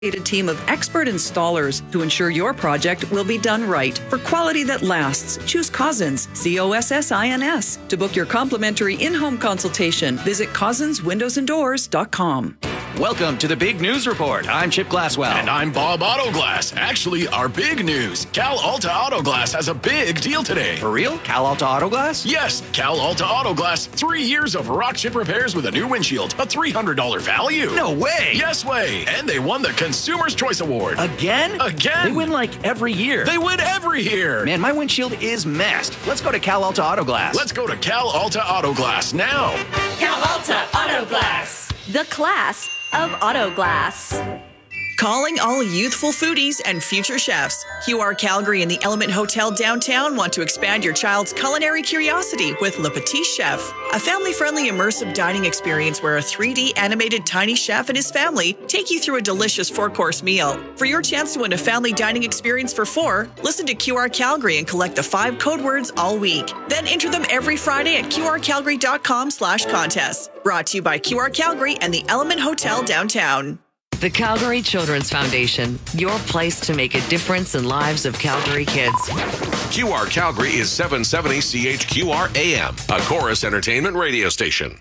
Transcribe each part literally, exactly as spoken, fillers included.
A team of expert installers to ensure your project will be done right. For quality that lasts, choose Cozzens, C O S S I N S. To book your complimentary in-home consultation, visit Cozzens Windows and Doors dot com. Welcome to the Big News Report. I'm Chip Glasswell. And I'm Bob Autoglass. Actually, our big news. Cal Alta Autoglass has a big deal today. For real? Cal Alta Autoglass? Yes, Cal Alta Autoglass. Three years of rock chip repairs with a new windshield. A three hundred dollars value. No way. Yes way. And they won the Consumer's Choice Award. Again? Again. They win like every year. They win every year. Man, my windshield is messed. Let's go to Cal Alta Autoglass. Let's go to Cal Alta Autoglass now. Cal Alta Autoglass. The class of auto glass. Calling all youthful foodies and future chefs. Q R Calgary and the Element Hotel downtown want to expand your child's culinary curiosity with Le Petit Chef, a family-friendly immersive dining experience where a three D animated tiny chef and his family take you through a delicious four-course meal. For your chance to win a family dining experience for four, listen to Q R Calgary and collect the five code words all week. Then enter them every Friday at Q R Calgary dot com slash contests. Brought to you by Q R Calgary and the Element Hotel downtown. The Calgary Children's Foundation, your place to make a difference in lives of Calgary kids. Q R Calgary is seven seventy C H Q R A M, a Chorus Entertainment radio station.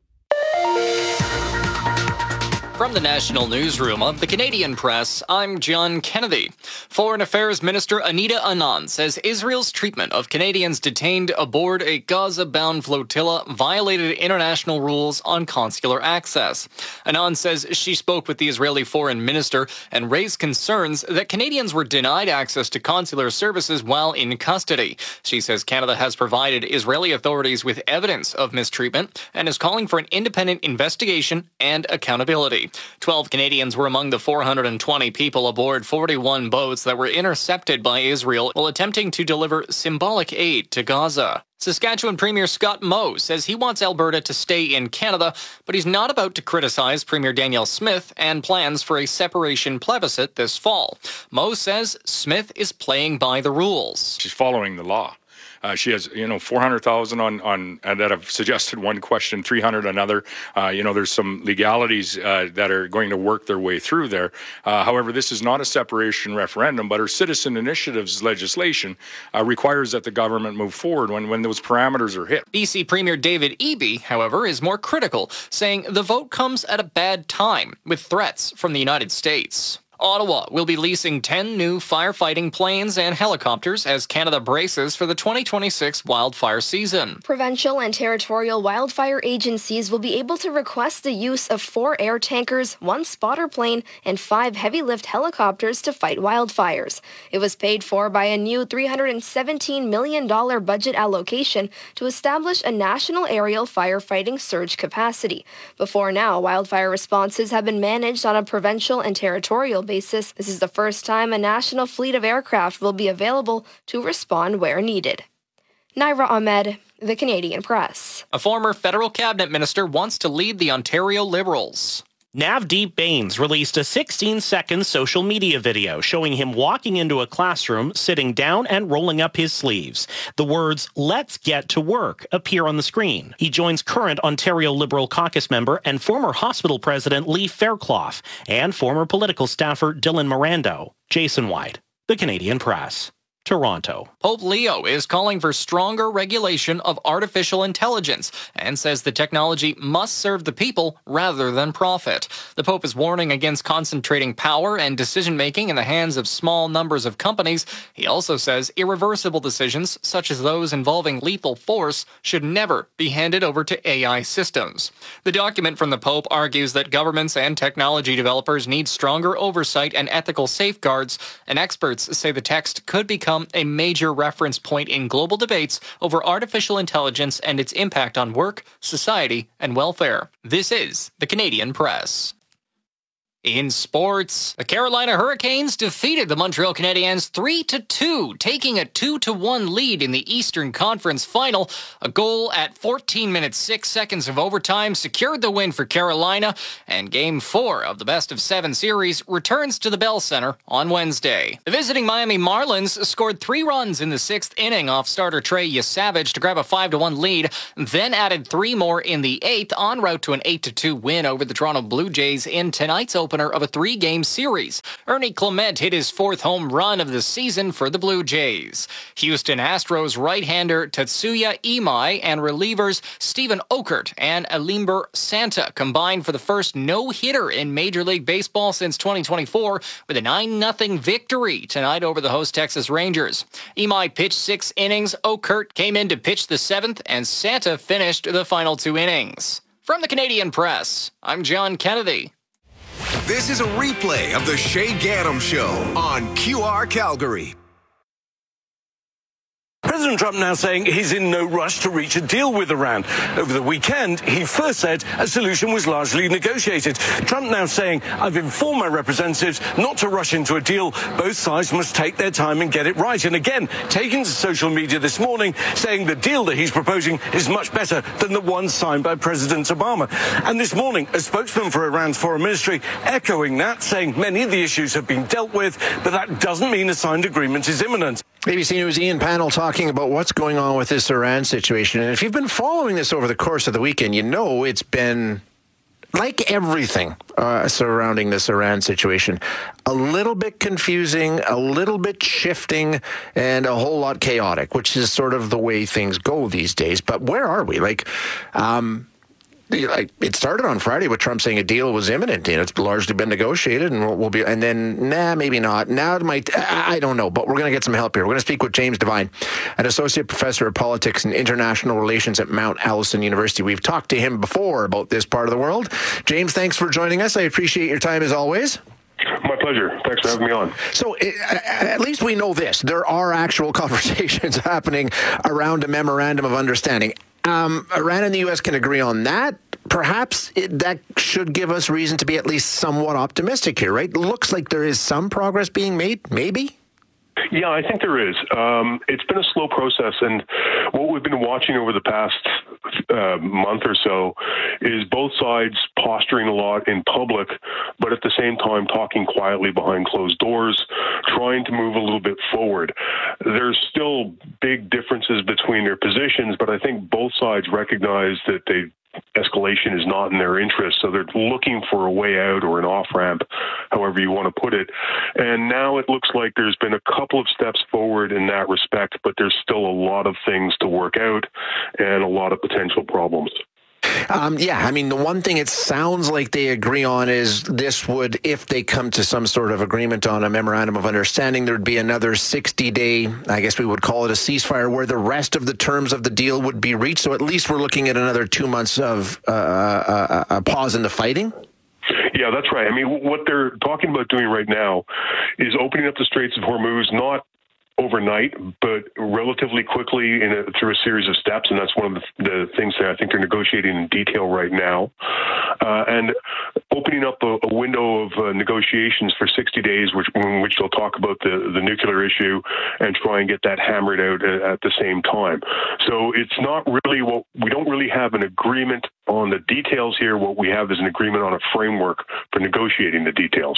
From the National Newsroom of the Canadian Press, I'm John Kennedy. Foreign Affairs Minister Anita Anand says Israel's treatment of Canadians detained aboard a Gaza-bound flotilla violated international rules on consular access. Anand says she spoke with the Israeli foreign minister and raised concerns that Canadians were denied access to consular services while in custody. She says Canada has provided Israeli authorities with evidence of mistreatment and is calling for an independent investigation and accountability. Twelve Canadians were among the four hundred twenty people aboard forty-one boats that were intercepted by Israel while attempting to deliver symbolic aid to Gaza. Saskatchewan Premier Scott Moe says he wants Alberta to stay in Canada, but he's not about to criticize Premier Danielle Smith and plans for a separation plebiscite this fall. Moe says Smith is playing by the rules. She's following the law. Uh, she has, you know, four hundred thousand on, on uh, that have suggested one question, three hundred another. Uh, you know, there's some legalities uh, that are going to work their way through there. Uh, however, this is not a separation referendum, but her citizen initiatives legislation uh, requires that the government move forward when, when those parameters are hit. B C Premier David Eby, however, is more critical, saying the vote comes at a bad time with threats from the United States. Ottawa will be leasing ten new firefighting planes and helicopters as Canada braces for the twenty twenty-six wildfire season. Provincial and territorial wildfire agencies will be able to request the use of four air tankers, one spotter plane, and five heavy-lift helicopters to fight wildfires. It was paid for by a new three hundred seventeen million dollars budget allocation to establish a national aerial firefighting surge capacity. Before now, wildfire responses have been managed on a provincial and territorial basis. Basis. This is the first time a national fleet of aircraft will be available to respond where needed. Naira Ahmed, The Canadian Press. A former federal cabinet minister wants to lead the Ontario Liberals. Navdeep Bains released a sixteen-second social media video showing him walking into a classroom, sitting down and rolling up his sleeves. The words, "Let's get to work," appear on the screen. He joins current Ontario Liberal caucus member and former hospital president Lee Fairclough and former political staffer Dylan Morando. Jason White, The Canadian Press. Toronto. Pope Leo is calling for stronger regulation of artificial intelligence and says the technology must serve the people rather than profit. The Pope is warning against concentrating power and decision-making in the hands of small numbers of companies. He also says irreversible decisions, such as those involving lethal force, should never be handed over to A I systems. The document from the Pope argues that governments and technology developers need stronger oversight and ethical safeguards, and experts say the text could become a major reference point in global debates over artificial intelligence and its impact on work, society, and welfare. This is the Canadian Press. In sports, the Carolina Hurricanes defeated the Montreal Canadiens three to two, taking a two to one lead in the Eastern Conference Final. A goal at fourteen minutes six seconds of overtime secured the win for Carolina, and Game four of the best-of-seven series returns to the Bell Center on Wednesday. The visiting Miami Marlins scored three runs in the sixth inning off starter Trey Yesavage to grab a five to one lead, then added three more in the eighth en route to an eight to two win over the Toronto Blue Jays in tonight's opening opener of a three-game series. Ernie Clement hit his fourth home run of the season for the Blue Jays. Houston Astros right-hander Tatsuya Imai and relievers Stephen Okert and Elimber Santa combined for the first no-hitter in Major League Baseball since twenty twenty-four with a nine nothing victory tonight over the host Texas Rangers. Imai pitched six innings, Okert came in to pitch the seventh, and Santa finished the final two innings. From the Canadian Press, I'm John Kennedy. This is a replay of the Shay Gaddam Show on Q R Calgary. President Trump now saying he's in no rush to reach a deal with Iran. Over the weekend, he first said a solution was largely negotiated. Trump now saying, I've informed my representatives not to rush into a deal. Both sides must take their time and get it right. And again, taking to social media this morning, saying the deal that he's proposing is much better than the one signed by President Obama. And this morning, a spokesman for Iran's foreign ministry echoing that, saying many of the issues have been dealt with, but that doesn't mean a signed agreement is imminent. A B C News' Ian Pannell talking about what's going on with this Iran situation. And if you've been following this over the course of the weekend, you know it's been, like everything uh, surrounding this Iran situation, a little bit confusing, a little bit shifting, and a whole lot chaotic, which is sort of the way things go these days. But where are we? Like, um... Like it started on Friday with Trump saying a deal was imminent, and it's largely been negotiated, and we'll, we'll be. And then, nah, maybe not. Now it might. I, I don't know, but we're going to get some help here. We're going to speak with James Devine, an associate professor of politics and international relations at Mount Allison University. We've talked to him before about this part of the world. James, thanks for joining us. I appreciate your time as always. My pleasure. Thanks for having me on. So it, at least we know this. There are actual conversations happening around a memorandum of understanding. Um, Iran and the U S can agree on that. Perhaps it, that should give us reason to be at least somewhat optimistic here, right? Looks like there is some progress being made, maybe? Yeah, I think there is. Um, it's been a slow process, and what we've been watching over the past uh, month or so is both sides posturing a lot in public, but at the same time talking quietly behind closed doors, trying to move a little bit forward. There's still big differences between their positions, but I think both sides recognize that they escalation is not in their interest, so they're looking for a way out or an off-ramp, however you want to put it. And now it looks like there's been a couple of steps forward in that respect, but there's still a lot of things to work out and a lot of potential problems. Um, yeah, I mean, the one thing it sounds like they agree on is this would, if they come to some sort of agreement on a memorandum of understanding, there'd be another sixty-day, I guess we would call it a ceasefire, where the rest of the terms of the deal would be reached. So at least we're looking at another two months of uh, a, a pause in the fighting. Yeah, that's right. I mean, what they're talking about doing right now is opening up the Straits of Hormuz, not overnight, but relatively quickly in a, through a series of steps, and that's one of the, the things that I think they're negotiating in detail right now. Uh, and opening up a, a window of uh, negotiations for sixty days, which, in which they'll talk about the, the nuclear issue and try and get that hammered out at, at the same time. So it's not really what we don't really have an agreement on the details here. What we have is an agreement on a framework for negotiating the details.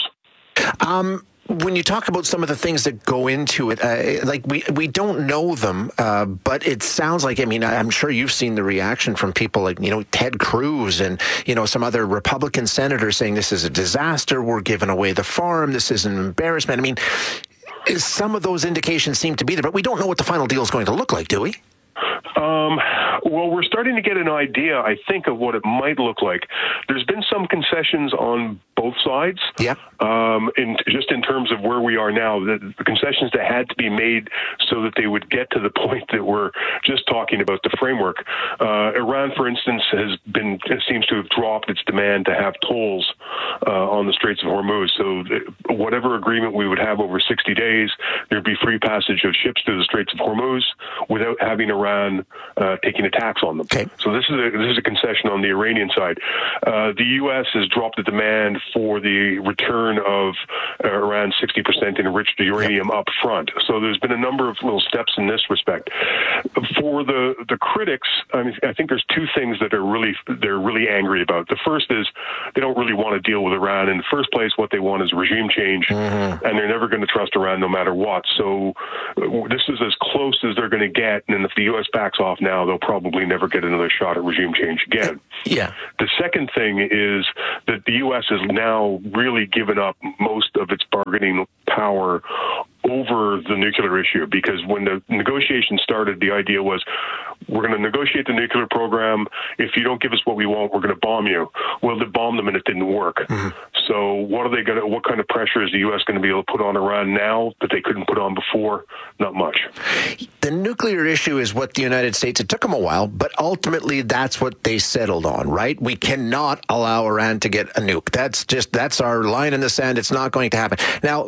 Um. When you talk about some of the things that go into it, uh, like we we don't know them, uh, but it sounds like, I mean, I'm sure you've seen the reaction from people like, you know, Ted Cruz and, you know, some other Republican senators saying this is a disaster, we're giving away the farm, this is an embarrassment. I mean, some of those indications seem to be there, but we don't know what the final deal is going to look like, do we? Um, well, we're starting to get an idea, I think, of what it might look like. There's been some concessions on both sides. Yeah. Um, in, just in terms of where we are now, the, the concessions that had to be made so that they would get to the point that we're just talking about the framework. Uh, Iran, for instance, has been seems to have dropped its demand to have tolls uh, on the Straits of Hormuz. So th- whatever agreement we would have over sixty days, there'd be free passage of ships through the Straits of Hormuz without having Iran uh, taking a tax on them. Okay. So this is a this is a concession on the Iranian side. Uh, the U S has dropped the demand for the return of uh, around sixty percent enriched uranium up front. So there's been a number of little steps in this respect. For the the critics, I mean, I think there's two things that are really they're really angry about. The first is they don't really want to deal with Iran. In the first place, what they want is regime change, mm-hmm. and they're never going to trust Iran no matter what. So uh, this is as close as they're going to get. And if the U S backs off now, they'll probably never get another shot at regime change again. Yeah. The second thing is that the U S has now really given up most of its bargaining power over the nuclear issue, because when the negotiations started, the idea was we're going to negotiate the nuclear program. If you don't give us what we want, we're going to bomb you. Well, they bombed them and it didn't work. Mm-hmm. So what are they going to, what kind of pressure is the U S going to be able to put on Iran now that they couldn't put on before? Not much. The nuclear issue is what the United States, it took them a while, but ultimately that's what they settled on, right? We cannot allow Iran to get a nuke. That's just, that's our line in the sand. It's not going to happen. Now,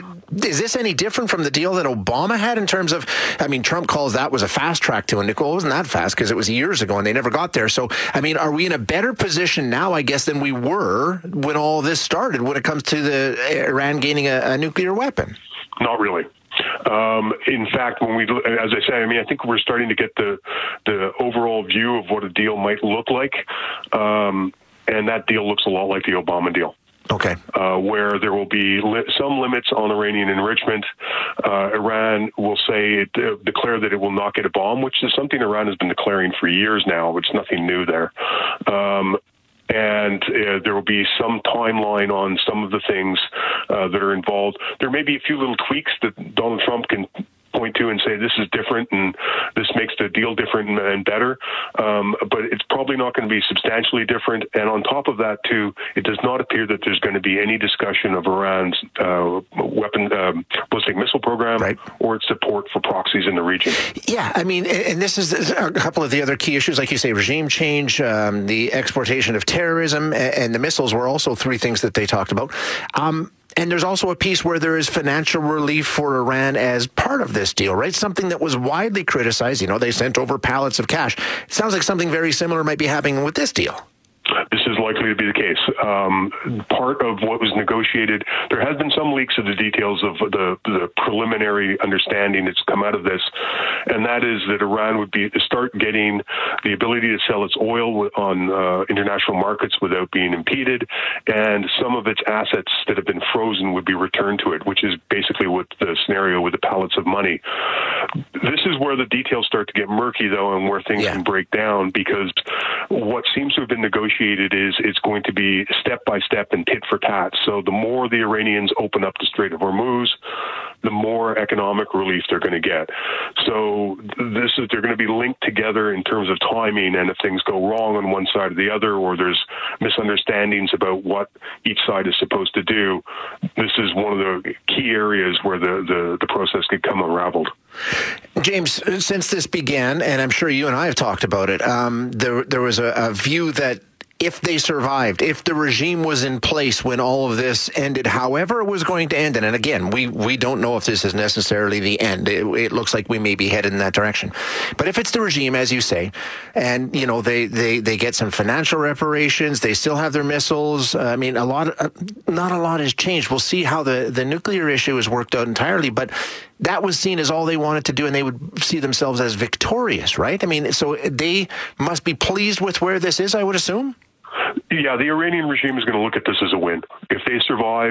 is this any different from the deal that Obama had in terms of, I mean, Trump calls that was a fast track to a nuke. Well, it wasn't that fast because it was years ago and they never got there. So, I mean, are we in a better position now, I guess, than we were when all this started when it comes to the Iran gaining a, a nuclear weapon? Not really. Um, in fact, when we, as I said, I mean, I think we're starting to get the the overall view of what a deal might look like, um, and that deal looks a lot like the Obama deal. Okay. Uh, where there will be li- some limits on Iranian enrichment. Uh, Iran will say, it, uh, declare that it will not get a bomb, which is something Iran has been declaring for years now. It's nothing new there. Um, and uh, there will be some timeline on some of the things uh, that are involved. There may be a few little tweaks that Donald Trump can point to and say this is different and this makes the deal different and, and better, um, but it's probably not going to be substantially different. And on top of that, too, it does not appear that there's going to be any discussion of Iran's uh, weapon um, ballistic missile program right. or its support for proxies in the region. Yeah, I mean, and this is a couple of the other key issues, like you say, regime change, um, the exportation of terrorism, and the missiles were also three things that they talked about. Um, And there's also a piece where there is financial relief for Iran as part of this deal, right? Something that was widely criticized. You know, they sent over pallets of cash. It sounds like something very similar might be happening with this deal. This is likely to be the case. Um, part of what was negotiated, there has been some leaks of the details of the, the preliminary understanding that's come out of this, and that is that Iran would be start getting the ability to sell its oil on uh, international markets without being impeded, and some of its assets that have been frozen would be returned to it, which is basically what the scenario with the pallets of money. This is where the details start to get murky, though, and where things yeah. can break down, because what seems to have been negotiated is it's going to be step by step and tit for tat. So the more the Iranians open up the Strait of Hormuz, the more economic relief they're going to get. So this is they're going to be linked together in terms of timing, and if things go wrong on one side or the other, or there's misunderstandings about what each side is supposed to do, this is one of the key areas where the, the, the process could come unraveled. James, since this began, and I'm sure you and I have talked about it, um, there, there was a, a view that if they survived, if the regime was in place when all of this ended, however it was going to end, and again, we, we don't know if this is necessarily the end. It, it looks like we may be headed in that direction. But if it's the regime, as you say, and, you know, they, they, they get some financial reparations, they still have their missiles. Uh, I mean, a lot, of, uh, not a lot has changed. We'll see how the, the nuclear issue is worked out entirely, but that was seen as all they wanted to do, and they would see themselves as victorious, right? I mean, so they must be pleased with where this is, I would assume? Yeah, the Iranian regime is going to look at this as a win. If they survive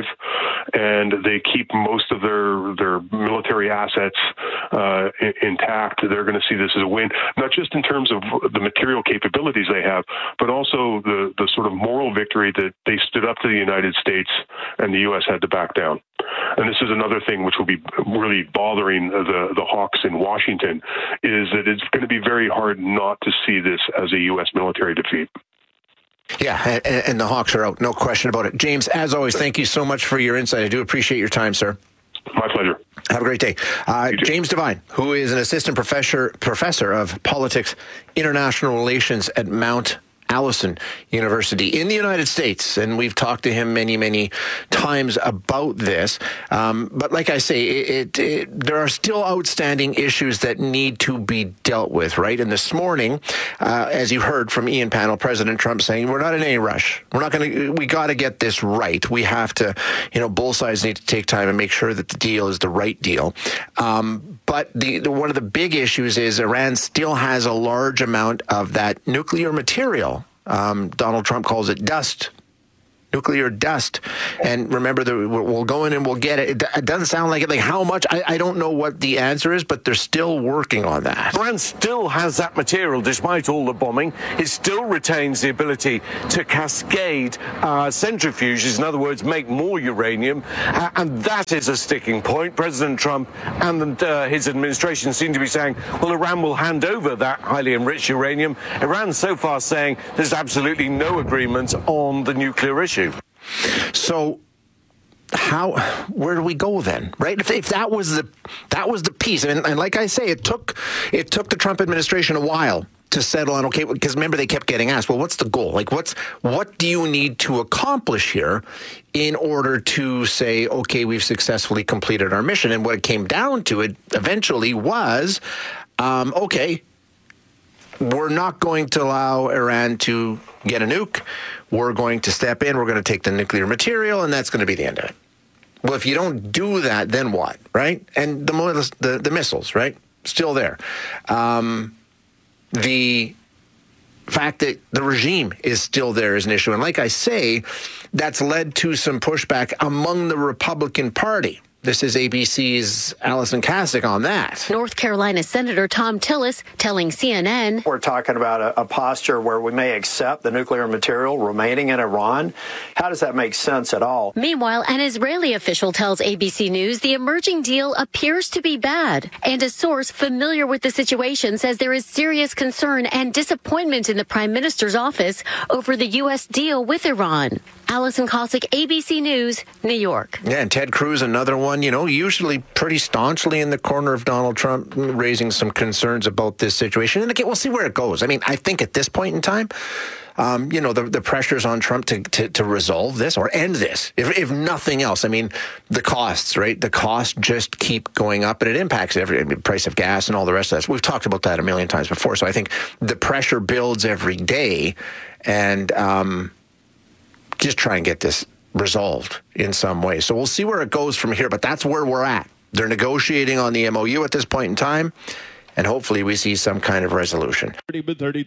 and they keep most of their their military assets uh, intact, they're going to see this as a win, not just in terms of the material capabilities they have, but also the, the sort of moral victory that they stood up to the United States and the U S had to back down. And this is another thing which will be really bothering the, the hawks in Washington, is that it's going to be very hard not to see this as a U S military defeat. Yeah, and, and the Hawks are out, no question about it. James, as always, thank you so much for your insight. I do appreciate your time, sir. My pleasure. Have a great day. Uh, James Devine, who is an assistant professor professor of politics, international relations at Mount Allison University in the United States, and we've talked to him many, many times about this. Um, but like I say, it, it, it, there are still outstanding issues that need to be dealt with, right? And this morning, uh, as you heard from Ian Panel, President Trump saying, we're not in any rush. We're not going to, we got to get this right. We have to, you know, both sides need to take time and make sure that the deal is the right deal. Um, but the, the one of the big issues is Iran still has a large amount of that nuclear material. Um, Donald Trump calls it dust nuclear dust. And remember, the, we'll go in and we'll get it. It doesn't sound like it. Like how much? I, I don't know what the answer is, but they're still working on that. Iran still has that material despite all the bombing. It still retains the ability to cascade uh, centrifuges, in other words, make more uranium. Uh, and that is a sticking point. President Trump and uh, his administration seem to be saying, well, Iran will hand over that highly enriched uranium. Iran so far saying there's absolutely no agreement on the nuclear issue. So how, where do we go then, right? If, if that was the, that was the piece, and, and like I say, it took, it took the Trump administration a while to settle on, okay, because remember they kept getting asked, well, what's the goal? Like, what's, what do you need to accomplish here in order to say, okay, we've successfully completed our mission? And what it came down to, it eventually was, um, okay, we're not going to allow Iran to get a nuke. We're going to step in. We're going to take the nuclear material, and that's going to be the end of it. Well, if you don't do that, then what, right? And the the, the missiles, right, still there. Um, the fact that the regime is still there is an issue. And like I say, that's led to some pushback among the Republican Party. This is A B C's Allison Kasich on that. North Carolina Senator Tom Tillis telling C N N, we're talking about a, a posture where we may accept the nuclear material remaining in Iran. How does that make sense at all? Meanwhile, an Israeli official tells A B C News the emerging deal appears to be bad. And a source familiar with the situation says there is serious concern and disappointment in the prime minister's office over the U S deal with Iran. Allison Kasich, A B C News, New York. Yeah, and Ted Cruz, another one, you know, usually pretty staunchly in the corner of Donald Trump, raising some concerns about this situation. And again, we'll see where it goes. I mean, I think at this point in time, um, you know, the, the pressure's on Trump to, to, to resolve this or end this, if, if nothing else. I mean, the costs, right? The costs just keep going up, and it impacts every I mean, price of gas and all the rest of that. We've talked about that a million times before. So I think the pressure builds every day, and um, just try and get this resolved in some way. So we'll see where it goes from here, but that's where we're at. They're negotiating on the M O U at this point in time, and hopefully we see some kind of resolution. A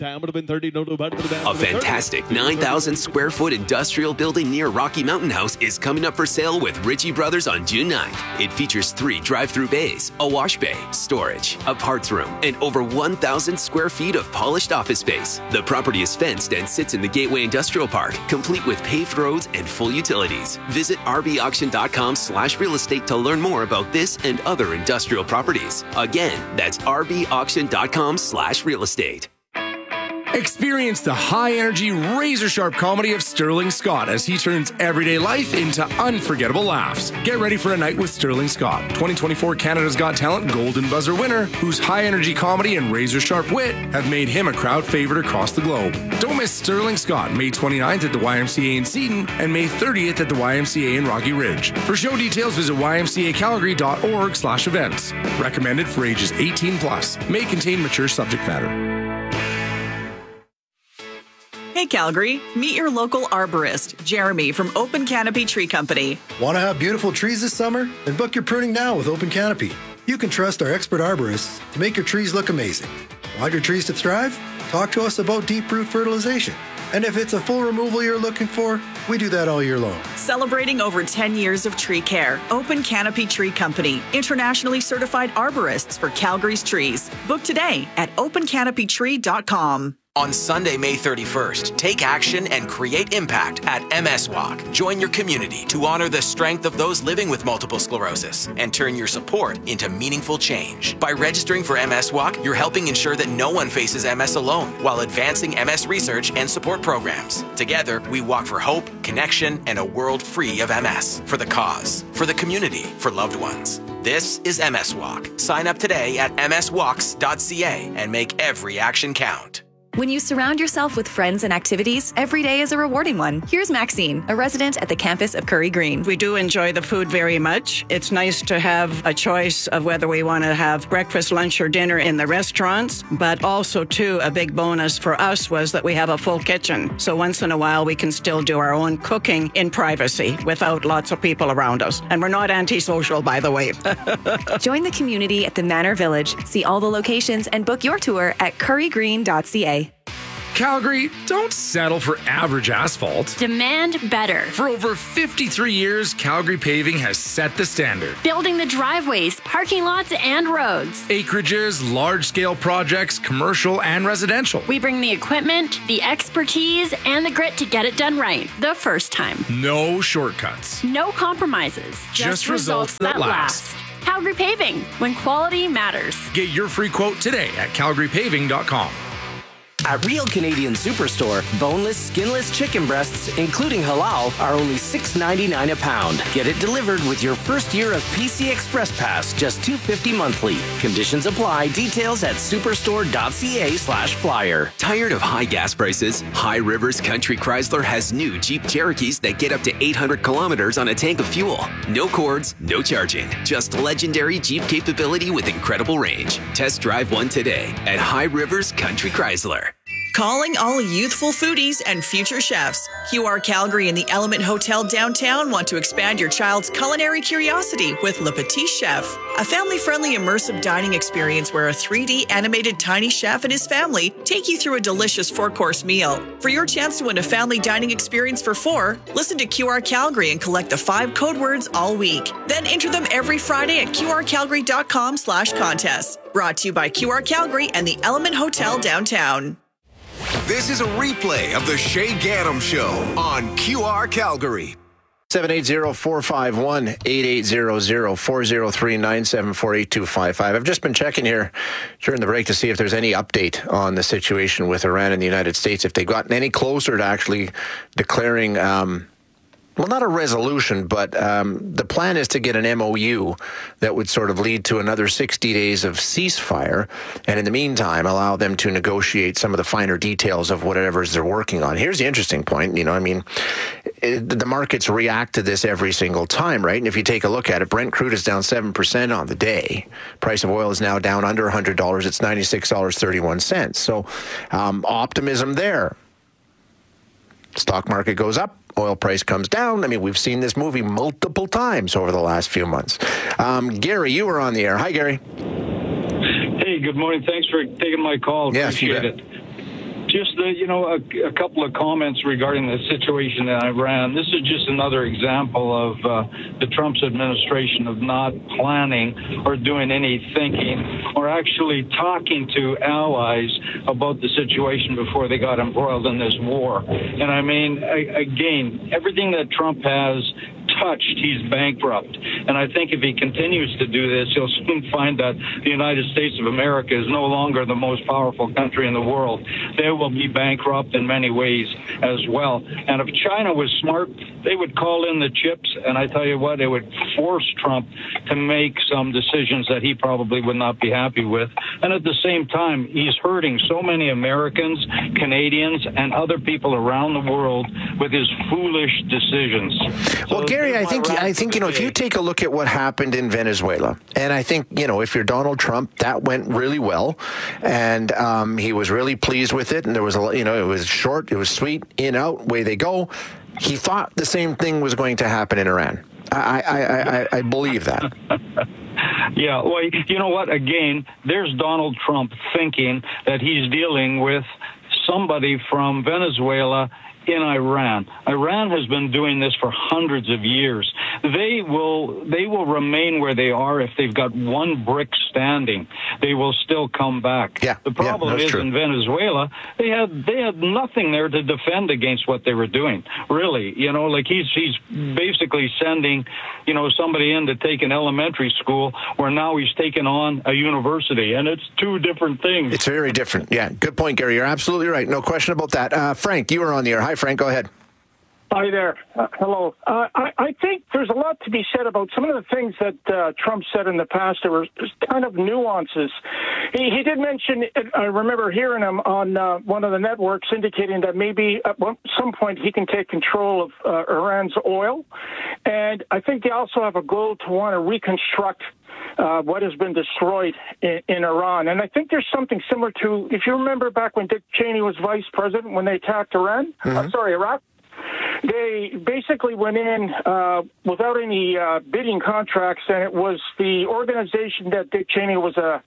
fantastic nine thousand square foot industrial building near Rocky Mountain House is coming up for sale with Ritchie Brothers on June ninth. It features three drive-through bays, a wash bay, storage, a parts room, and over one thousand square feet of polished office space. The property is fenced and sits in the Gateway Industrial Park, complete with paved roads and full utilities. Visit r b auction dot com slash real estate to learn more about this and other industrial properties. Again, that's r b auction dot com slash real estate. Experience the high-energy, razor-sharp comedy of Sterling Scott as he turns everyday life into unforgettable laughs. Get ready for a night with Sterling Scott, twenty twenty-four Canada's Got Talent Golden Buzzer winner, whose high-energy comedy and razor-sharp wit have made him a crowd favorite across the globe. Don't miss Sterling Scott, May twenty-ninth at the Y M C A in Seton and May thirtieth at the Y M C A in Rocky Ridge. For show details, visit y m c a calgary dot org slash events. Recommended for ages eighteen plus. May contain mature subject matter. Hey Calgary, meet your local arborist, Jeremy from Open Canopy Tree Company. Want to have beautiful trees this summer? Then book your pruning now with Open Canopy. You can trust our expert arborists to make your trees look amazing. Want your trees to thrive? Talk to us about deep root fertilization. And if it's a full removal you're looking for, we do that all year long. Celebrating over ten years of tree care, Open Canopy Tree Company, internationally certified arborists for Calgary's trees. Book today at open canopy tree dot com. On Sunday, May thirty-first, take action and create impact at M S Walk. Join your community to honor the strength of those living with multiple sclerosis and turn your support into meaningful change. By registering for M S Walk, you're helping ensure that no one faces M S alone while advancing M S research and support programs. Together, we walk for hope, connection, and a world free of M S. For the cause, for the community, for loved ones. This is M S Walk. Sign up today at m s walks dot c a and make every action count. When you surround yourself with friends and activities, every day is a rewarding one. Here's Maxine, a resident at the campus of Curry Green. We do enjoy the food very much. It's nice to have a choice of whether we want to have breakfast, lunch, or dinner in the restaurants, but also, too, a big bonus for us was that we have a full kitchen. So once in a while, we can still do our own cooking in privacy without lots of people around us. And we're not antisocial, by the way. Join the community at the Manor Village. See all the locations and book your tour at curry green dot c a. Calgary, don't settle for average asphalt. Demand better. For over fifty-three years, Calgary Paving has set the standard. Building the driveways, parking lots, and roads. Acreages, large-scale projects, commercial and residential. We bring the equipment, the expertise, and the grit to get it done right the first time. No shortcuts. No compromises. Just, Just results, results that, that last. last. Calgary Paving, when quality matters. Get your free quote today at calgary paving dot com. At Real Canadian Superstore, boneless, skinless chicken breasts, including halal, are only six ninety-nine a pound. Get it delivered with your first year of P C Express Pass, just two fifty monthly. Conditions apply. Details at superstore.ca slash flyer. Tired of high gas prices? High Rivers Country Chrysler has new Jeep Cherokees that get up to eight hundred kilometers on a tank of fuel. No cords, no charging. Just legendary Jeep capability with incredible range. Test drive one today at High Rivers Country Chrysler. Calling all youthful foodies and future chefs. Q R Calgary and the Element Hotel downtown want to expand your child's culinary curiosity with Le Petit Chef, a family-friendly immersive dining experience where a three D animated tiny chef and his family take you through a delicious four-course meal. For your chance to win a family dining experience for four, listen to Q R Calgary and collect the five code words all week. Then enter them every Friday at q r calgary dot com slash contest. Brought to you by Q R Calgary and the Element Hotel downtown. This is a replay of the Shay Gaddam Show on Q R Calgary. seven eight zero, four five one, eight eight zero zero, four zero three, nine seven four, eight two five five. I've just been checking here during the break to see if there's any update on the situation with Iran and the United States, if they've gotten any closer to actually declaring, um, well, not a resolution, but um, the plan is to get an M O U that would sort of lead to another sixty days of ceasefire, and in the meantime, allow them to negotiate some of the finer details of whatever they're working on. Here's the interesting point. You know, I mean, it, the markets react to this every single time, right? And if you take a look at it, Brent crude is down seven percent on the day. Price of oil is now down under one hundred dollars. It's ninety-six dollars and thirty-one cents. So um, optimism there. Stock market goes up. Oil price comes down. I mean, we've seen this movie multiple times over the last few months. Um, Gary, you were on the air. Hi, Gary. Hey, good morning. Thanks for taking my call. Yes, Appreciate it. Just, uh, you know, a, a couple of comments regarding the situation in Iran. This is just another example of uh, the Trump's administration of not planning or doing any thinking or actually talking to allies about the situation before they got embroiled in this war. And I mean, I, again, everything that Trump has touched, he's bankrupt. And I think if he continues to do this, he'll soon find that the United States of America is no longer the most powerful country in the world. They will be bankrupt in many ways as well. And if China was smart, they would call in the chips, and I tell you what, it would force Trump to make some decisions that he probably would not be happy with. And at the same time, he's hurting so many Americans, Canadians, and other people around the world with his foolish decisions. Well, So Gary, I think I think you know, if today. you take a look at what happened in Venezuela, and I think, you know, if you're Donald Trump, that went really well, and um, he was really pleased with it, and there was a, you know, it was short, it was sweet, in out, way they go. He thought the same thing was going to happen in Iran. I I I, I believe that. Yeah, well, you know what? Again, there's Donald Trump thinking that he's dealing with somebody from Venezuela in Iran. Iran has been doing this for hundreds of years. They will they will remain where they are if they've got one brick standing. They will still come back. Yeah, the problem yeah, is true. in Venezuela, they had they had nothing there to defend against what they were doing. Really, you know, like he's he's basically sending, you know, somebody in to take an elementary school where now he's taking on a university, and it's two different things. It's very different. Yeah, good point, Gary. You're absolutely right. No question about that. Uh, Frank, you were on the air. Hi, Frank. Go ahead. Hi there. Uh, hello. Uh, I, I think there's a lot to be said about some of the things that uh, Trump said in the past. There were kind of nuances. He, he did mention, I remember hearing him on uh, one of the networks indicating that maybe at one, some point he can take control of uh, Iran's oil. And I think they also have a goal to want to reconstruct Uh, what has been destroyed in, in Iran. And I think there's something similar to, if you remember back when Dick Cheney was vice president, when they attacked Iran, mm-hmm. uh, sorry, Iraq, they basically went in uh, without any uh, bidding contracts, and it was the organization that Dick Cheney was a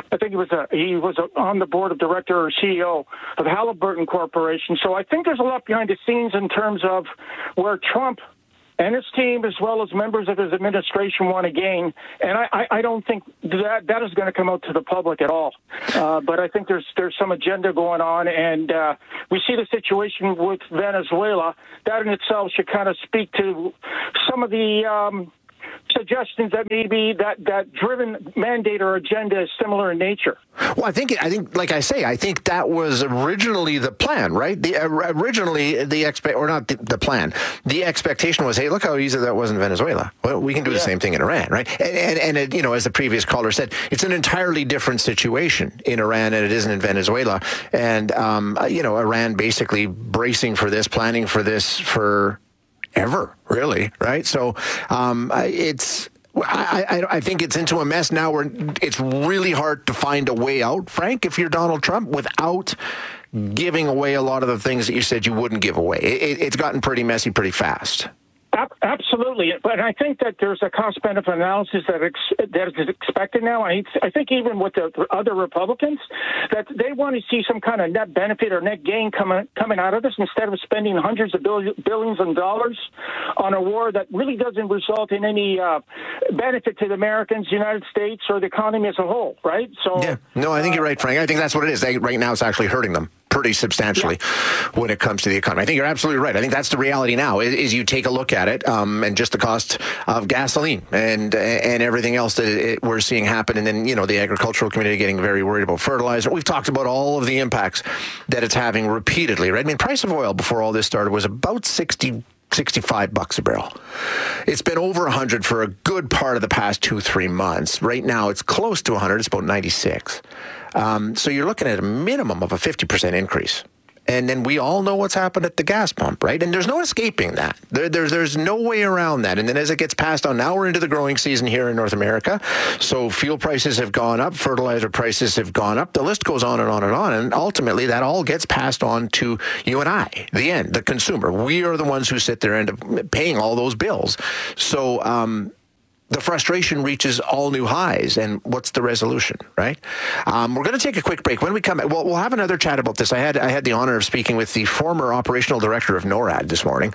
I think he was a, he was a, on the board of director or C E O of Halliburton Corporation. So I think there's a lot behind the scenes in terms of where Trump and his team, as well as members of his administration, want to gain. And I, I, I don't think that that is going to come out to the public at all. Uh, but I think there's there's some agenda going on, and uh, we see the situation with Venezuela. That in itself should kind of speak to some of the um, suggestions that maybe that, that driven mandate or agenda is similar in nature. Well, I think, I think, like I say, I think that was originally the plan, right? The uh, originally the expect, or not the, the plan. The expectation was, hey, look how easy that was in Venezuela. Well, we can do yeah. the same thing in Iran, right? And and, and it, you know, as the previous caller said, it's an entirely different situation in Iran than it isn't in Venezuela. And um, you know, Iran basically bracing for this, planning for this for ever, really, right? So um, it's. I, I, I think it's into a mess now where it's really hard to find a way out, Frank, if you're Donald Trump, without giving away a lot of the things that you said you wouldn't give away. It, it's gotten pretty messy pretty fast. Absolutely, but I think that there's a cost-benefit analysis that ex- that is expected now. I, I think even with the other Republicans, that they want to see some kind of net benefit or net gain coming coming out of this instead of spending hundreds of billions, billions of dollars on a war that really doesn't result in any uh, benefit to the Americans, the United States, or the economy as a whole, right? So, yeah, no, I think uh, you're right, Frank. I think that's what it is. They, right now, it's actually hurting them pretty substantially yeah. when it comes to the economy. I think you're absolutely right. I think that's the reality now, is, is you take a look at it um, and just the cost of gasoline and and everything else that it, we're seeing happen. And then, you know, the agricultural community getting very worried about fertilizer. We've talked about all of the impacts that it's having repeatedly, right? I mean, price of oil before all this started was about sixty sixty-five bucks a barrel. It's been over one hundred for a good part of the past two, three months. Right now, it's close to one hundred. It's about ninety-six. Um, so you're looking at a minimum of a fifty percent increase. And then we all know what's happened at the gas pump, right? And there's no escaping that. There, there's there's no way around that. And then as it gets passed on, now we're into the growing season here in North America. So fuel prices have gone up, fertilizer prices have gone up. The list goes on and on and on. And ultimately, that all gets passed on to you and I, the end, the consumer. We are the ones who sit there and end up paying all those bills. So, um, the frustration reaches all new highs. And what's the resolution, right? Um, we're going to take a quick break. When we come back, well, we'll have another chat about this. I had I had the honor of speaking with the former operational director of NORAD this morning.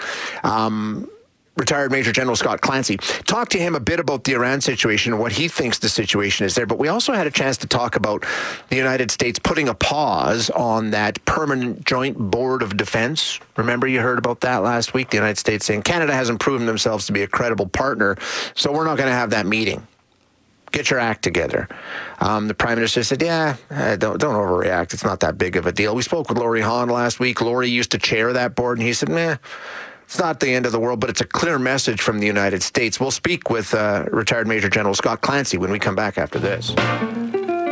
Um, Retired Major General Scott Clancy. Talked to him a bit about the Iran situation and what he thinks the situation is there. But we also had a chance to talk about the United States putting a pause on that permanent joint board of defense. Remember, you heard about that last week? The United States saying Canada hasn't proven themselves to be a credible partner, so we're not going to have that meeting. Get your act together. Um, the Prime Minister said, yeah, uh, don't don't overreact. It's not that big of a deal. We spoke with Laurie Hahn last week. Laurie used to chair that board, and he said, meh, it's not the end of the world, but it's a clear message from the United States. We'll speak with uh, retired Major General Scott Clancy when we come back after this.